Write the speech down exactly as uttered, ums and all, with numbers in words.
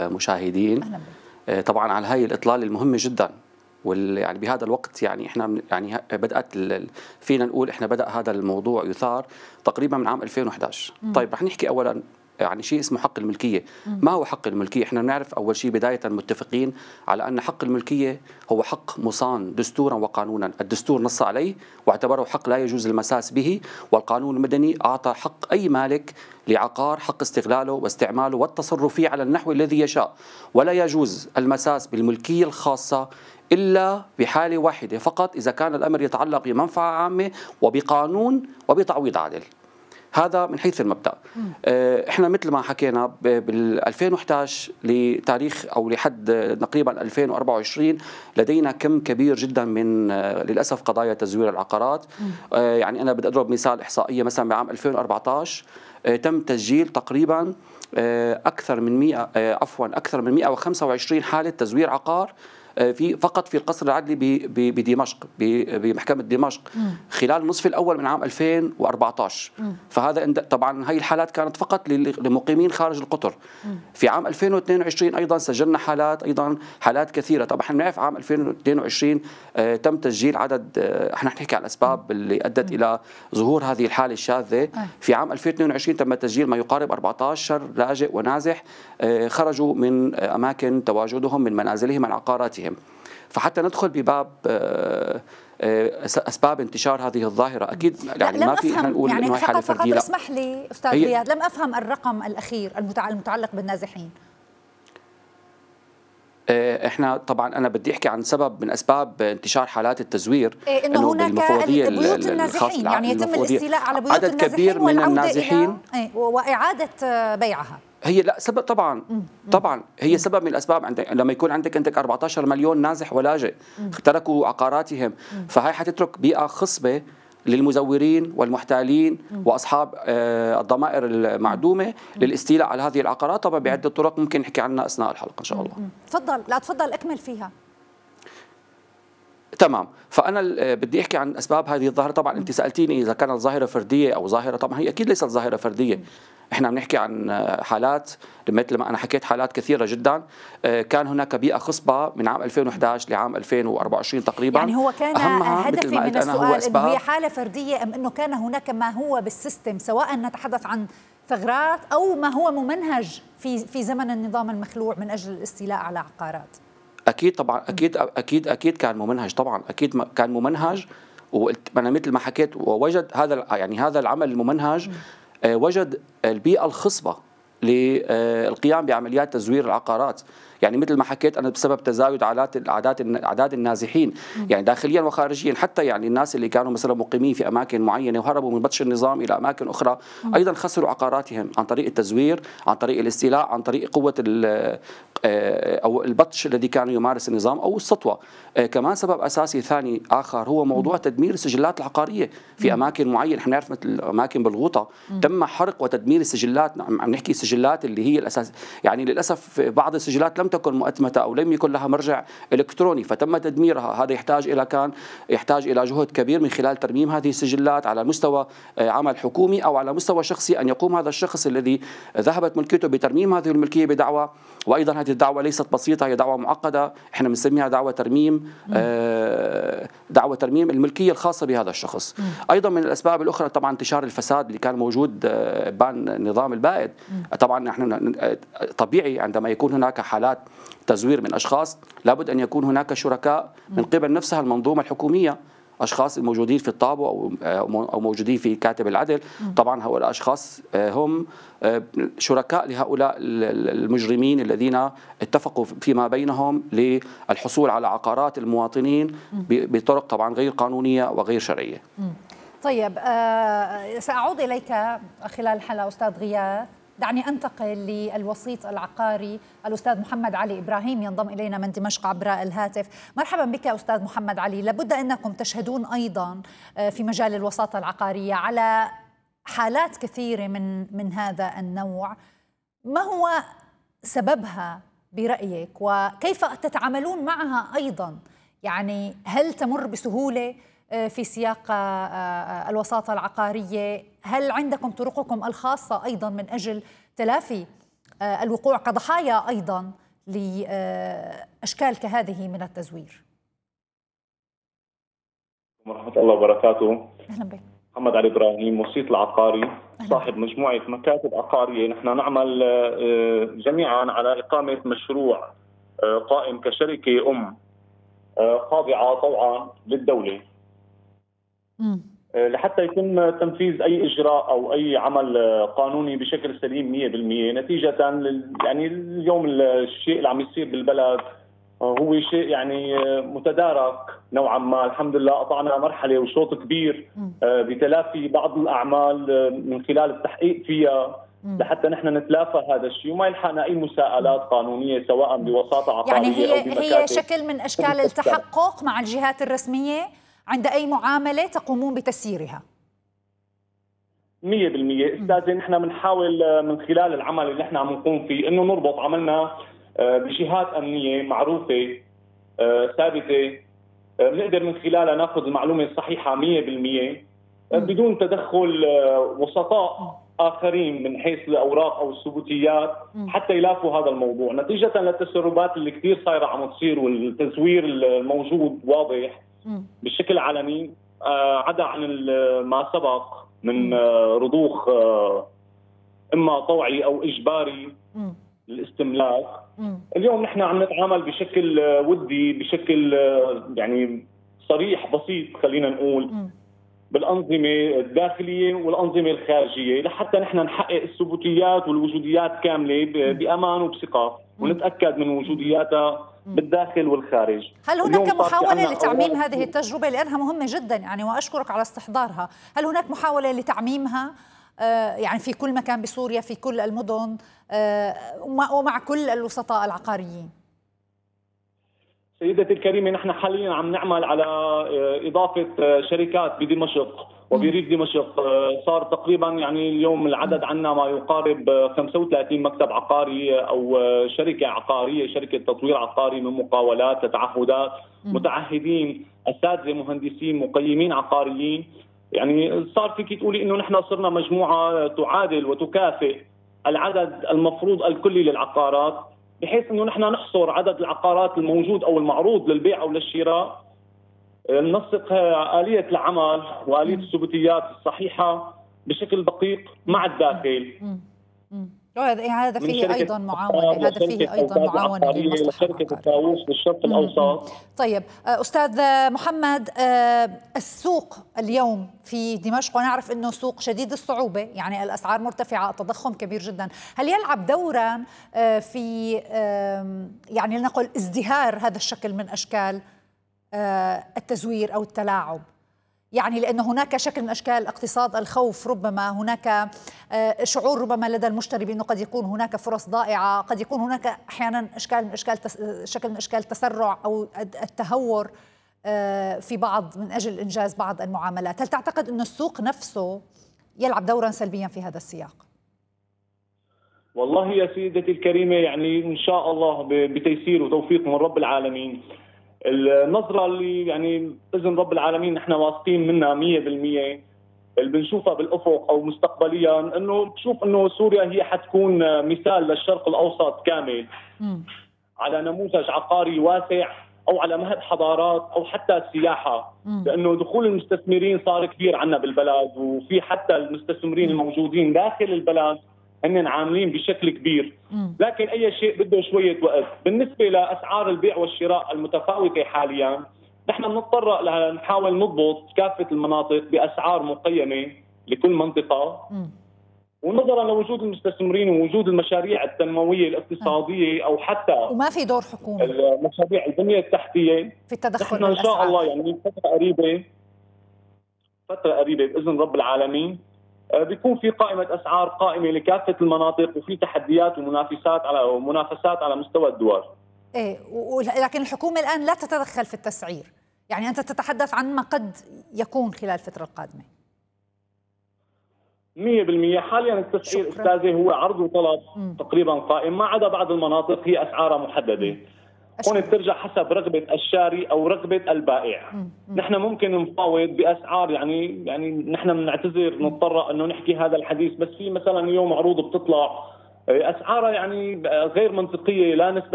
المشاهدين. طبعا على هاي الإطلالة المهمة جدا، وال يعني بهذا الوقت يعني احنا يعني بدأت فينا نقول احنا بدأ هذا الموضوع يثار تقريبا من عام ألفين وإحدى عشر. طيب رح نحكي أولا يعني شيء اسمه حق الملكية. ما هو حق الملكية؟ احنا بنعرف أول شيء بداية متفقين على أن حق الملكية هو حق مصان دستورا وقانونا. الدستور نص عليه واعتبره حق لا يجوز المساس به، والقانون المدني أعطى حق أي مالك لعقار حق استغلاله واستعماله والتصرف فيه على النحو الذي يشاء، ولا يجوز المساس بالملكية الخاصة إلا بحالة واحدة فقط، إذا كان الأمر يتعلق بمنفعة عامة وبقانون وبتعويض عادل. هذا من حيث المبدأ. احنا مثل ما حكينا بال ألفين وإحدى عشر لتاريخ او لحد تقريبا ألفين وأربعة وعشرين لدينا كم كبير جدا من للاسف قضايا تزوير العقارات. يعني انا بدي اضرب مثال احصائيه، مثلا بعام ألفين وأربعة عشر تم تسجيل تقريبا اكثر من مئة عفوا اكثر من مئة وخمسة وعشرين حاله تزوير عقار في فقط في القصر العدلي بدمشق بمحكمة دمشق خلال النصف الأول من عام ألفين وأربعة عشر. فهذا طبعا هي الحالات كانت فقط لمقيمين خارج القطر. في عام ألفين واثنين وعشرين أيضا سجلنا حالات أيضا حالات كثيرة. طبعا احنا بنعرف عام ألفين واثنين وعشرين آه تم تسجيل عدد، آه احنا نحكي عن الأسباب اللي أدت إلى ظهور هذه الحالة الشاذة. في عام ألفين واثنين وعشرين تم تسجيل ما يقارب أربعة عشر لاجئ ونازح آه خرجوا من آه أماكن تواجدهم من منازلهم عن عقاراتهم. فحتى ندخل بباب اسباب انتشار هذه الظاهره، اكيد يعني ما في احنا نقول يعني انه حاله فرديه. لا اسمح لي استاذ رياض، لم افهم الرقم الاخير المتعلق بالنازحين. احنا طبعا انا بدي احكي عن سبب من اسباب انتشار حالات التزوير، إيه انه هناك بيوت النازحين، يعني يتم الاستيلاء على بيوت عدد كبير من النازحين إيه واعاده بيعها. هي لا سبب طبعا طبعا هي سبب من الاسباب. عندك لما يكون عندك انت أربعة عشر مليون نازح ولاجئ تركوا عقاراتهم، فهي حتترك بيئه خصبه للمزورين والمحتالين واصحاب الضمائر المعدومه للاستيلاء على هذه العقارات، طبعا بعده طرق ممكن نحكي عنها اثناء الحلقه ان شاء الله. تفضل، لا تفضل اكمل فيها. تمام. فانا بدي احكي عن اسباب هذه الظاهره. طبعا انت سالتيني اذا كانت ظاهره فرديه او ظاهره، طبعا هي اكيد ليست ظاهره فرديه. احنا بنحكي عن حالات مثل ما انا حكيت، حالات كثيره جدا. كان هناك بيئه خصبه من عام ألفين وإحدى عشر لعام ألفين وأربعة وعشرين تقريبا. يعني هو كان هدفي من السؤال انه هي حاله فرديه ام انه كان هناك ما هو بالسيستم، سواء نتحدث عن ثغرات او ما هو ممنهج في في زمن النظام المخلوع من اجل الاستيلاء على عقارات. اكيد طبعا اكيد اكيد اكيد كان ممنهج، طبعا اكيد كان ممنهج. وانا مثل ما حكيت ووجد هذا يعني هذا العمل الممنهج وجد البيئة الخصبة للقيام بعمليات تزوير العقارات. يعني مثل ما حكيت أنا بسبب تزايد عادات أعداد أعداد النازحين يعني داخليا وخارجيا، حتى يعني الناس اللي كانوا مثلا مقيمين في أماكن معينة وهربوا من بطش النظام إلى أماكن أخرى أيضا خسروا عقاراتهم عن طريق التزوير، عن طريق الاستيلاء، عن طريق قوة أو البطش الذي كان يمارس النظام أو السطوة. كمان سبب أساسي ثاني آخر هو موضوع تدمير السجلات العقارية في أماكن معينة. احنا نعرف مثل أماكن بالغوطة تم حرق وتدمير السجلات. عم نحكي السجلات اللي هي الأساس، يعني للأسف بعض السجلات لم تكن مؤتمتة أو لم يكن لها مرجع إلكتروني فتم تدميرها. هذا يحتاج إلى كان يحتاج إلى جهد كبير من خلال ترميم هذه السجلات على مستوى عمل حكومي أو على مستوى شخصي، أن يقوم هذا الشخص الذي ذهبت ملكيته بترميم هذه الملكية بدعوى. وأيضا هذه الدعوة ليست بسيطة، هي دعوة معقدة، احنا بنسميها دعوة ترميم آه دعوة ترميم الملكية الخاصة بهذا الشخص. أيضا من الأسباب الأخرى طبعا انتشار الفساد اللي كان موجود آه بان النظام البائد. طبعا احنا طبيعي عندما يكون هناك حالات تزوير من أشخاص لابد أن يكون هناك شركاء من قبل نفسها المنظومة الحكومية، أشخاص الموجودين في الطابو أو أو موجودين في كاتب العدل. طبعا هؤلاء الأشخاص هم شركاء لهؤلاء المجرمين الذين اتفقوا فيما بينهم للحصول على عقارات المواطنين بطرق طبعا غير قانونية وغير شرعية. طيب آه سأعود إليك خلال الحلقة أستاذ غياث. دعني أنتقل للوسيط العقاري الأستاذ محمد علي إبراهيم، ينضم إلينا من دمشق عبر الهاتف. مرحبا بك أستاذ محمد علي. لابد أنكم تشهدون أيضا في مجال الوساطة العقارية على حالات كثيرة من من هذا النوع. ما هو سببها برأيك وكيف تتعاملون معها أيضا؟ يعني هل تمر بسهولة في سياق الوساطة العقارية؟ هل عندكم طرقكم الخاصة أيضا من أجل تلافي الوقوع كضحايا أيضا لأشكال كهذه من التزوير؟ ورحمة الله وبركاته. أهلا بك. محمد علي إبراهيم، وسيط العقاري، صاحب مجموعة مكاتب عقارية. نحن نعمل جميعا على إقامة مشروع قائم كشركة أم خاضعة طوعا للدولة م. لحتى يتم تنفيذ أي إجراء أو أي عمل قانوني بشكل سليم مية بالمية. نتيجة يعني اليوم الشيء اللي عم يصير بالبلد هو شيء يعني متدارك نوعا ما. الحمد لله قطعنا مرحلة وشوط كبير بتلافي بعض الأعمال من خلال التحقيق فيها لحتى نحن نتلافى هذا الشيء وما يلحقنا أي مساءلات قانونية سواء بوساطة عقارية يعني هي أو بمكاتب. هي شكل من أشكال التحقق مع الجهات الرسمية عند أي معاملة تقومون بتسييرها. مية بالمية أستاذي. نحن بنحاول من خلال العمل اللي نحن عم نقوم فيه إنه نربط عملنا بجهات أمنية معروفة ثابتة بنقدر من خلالها ناخذ المعلومة الصحيحة مية بالمية بدون تدخل وسطاء آخرين من حيث الأوراق أو الثبوتيات حتى يلافوا هذا الموضوع. نتيجة للتسربات اللي كثير صايرة عم تصير والتزوير الموجود واضح بشكل علني عدا عن ما سبق من رضوخ إما طوعي أو إجباري الاستملاك. اليوم نحن عم نتعامل بشكل ودي بشكل يعني صريح بسيط خلينا نقول بالأنظمة الداخلية والأنظمة الخارجية لحتى نحن نحقق الثبوتيات والوجوديات كاملة بأمان وبثقة ونتأكد من وجودياتها بالداخل والخارج. هل هناك محاولة لتعميم هذه التجربة لأنها مهمة جدا يعني وأشكرك على استحضارها؟ هل هناك محاولة لتعميمها يعني في كل مكان بسوريا في كل المدن ومع كل الوسطاء العقاريين؟ سيدتي الكريمة نحن حاليا عم نعمل على إضافة شركات بدمشق وبريف دمشق. صار تقريبا يعني اليوم العدد عنا ما يقارب خمسة وثلاثين مكتب عقاري أو شركة عقارية شركة تطوير عقاري من مقاولات لتعهدات متعهدين أساتذة مهندسين مقيمين عقاريين. يعني صار فيك تقولي إنه نحن صرنا مجموعة تعادل وتكافئ العدد المفروض الكلي للعقارات بحيث انه نحن نحصر عدد العقارات الموجود او المعروض للبيع او للشراء، ننسق آلية العمل وآلية الثبوتيات الصحيحة بشكل دقيق مع الداخل. هذا فيه ايضا معاونه، هذا فيه ايضا معاونه للمصلحه شركه الطاووس بالشرق الاوسط. طيب استاذ محمد، السوق اليوم في دمشق ونعرف انه سوق شديد الصعوبه، يعني الاسعار مرتفعه، التضخم كبير جدا، هل يلعب دورا في يعني لنقل ازدهار هذا الشكل من اشكال التزوير او التلاعب؟ يعني لأنه هناك شكل من أشكال اقتصاد الخوف، ربما هناك شعور ربما لدى المشتري بأنه قد يكون هناك فرص ضائعة، قد يكون هناك أحيانا أشكال من أشكال شكل من أشكال التسرع أو التهور في بعض من أجل إنجاز بعض المعاملات. هل تعتقد أن السوق نفسه يلعب دورا سلبيا في هذا السياق؟ والله يا سيدتي الكريمة يعني إن شاء الله بتيسير وتوفيق من رب العالمين النظرة اللي يعني بإذن رب العالمين نحن واثقين منها مية بالمية اللي بنشوفها بالأفق أو مستقبليا إنه بشوف إنه سوريا هي حتكون مثال للشرق الأوسط كامل م. على نموذج عقاري واسع أو على مهد حضارات أو حتى السياحة م. لأنه دخول المستثمرين صار كبير عنا بالبلد، وفي حتى المستثمرين الموجودين داخل البلد هن عاملين بشكل كبير، لكن أي شيء بده شوية وقت. بالنسبة لأسعار البيع والشراء المتفاوتة حاليا نحن بنضطر نحاول نضبط كافة المناطق بأسعار مقيمة لكل منطقة، ونظرا لوجود المستثمرين ووجود المشاريع التنموية الاقتصادية أو حتى وما في دور حكومي المشاريع البنية التحتية في التدخل نحن إن شاء الله يعني فترة قريبة فترة قريبة بإذن رب العالمين بيكون في قائمة أسعار قائمة لكافة المناطق وفي تحديات ومنافسات على ومنافسات على مستوى الدول. إيه، لكن الحكومة الآن لا تتدخل في التسعير، يعني أنت تتحدث عن ما قد يكون خلال الفترة القادمة. مية بالمية حاليا التسعير أستاذي هو عرض وطلب م. تقريبا قائم، ما عدا بعض المناطق هي أسعارها محددة. هون بترجع حسب رغبة الشاري أو رغبة البائع. م. م. نحن ممكن نفاوض بأسعار يعني يعني نحن بنعتذر نضطر إنه نحكي هذا الحديث، بس في مثلا اليوم عروض بتطلع اسعارها يعني غير منطقيه لا نسبه